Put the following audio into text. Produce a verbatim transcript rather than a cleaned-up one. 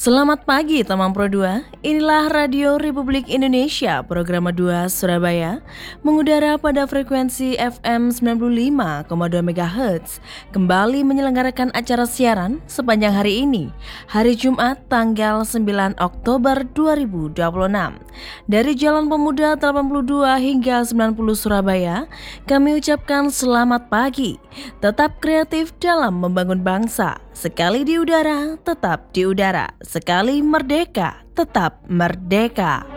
Selamat pagi teman Pro dua, inilah Radio Republik Indonesia program dua Surabaya mengudara pada frekuensi F M sembilan puluh lima koma dua MHz kembali menyelenggarakan acara siaran sepanjang hari ini, hari Jumat tanggal sembilan Oktober dua ribu dua puluh enam. Dari Jalan Pemuda delapan puluh dua hingga sembilan puluh Surabaya, kami ucapkan selamat pagi, tetap kreatif dalam membangun bangsa. Sekali di udara, tetap di udara. Sekali merdeka, tetap merdeka.